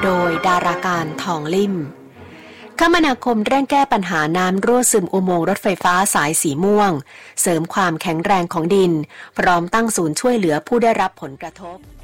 โดยดาราการทองลิ่มคมนาคมเร่งแก้ปัญหาน้ำรั่วซึมอุโมงค์รถไฟฟ้าสายสีม่วงเสริมความแข็งแรงของดินพร้อมตั้งศูนย์ช่วยเหลือผู้ได้รับผลกระทบ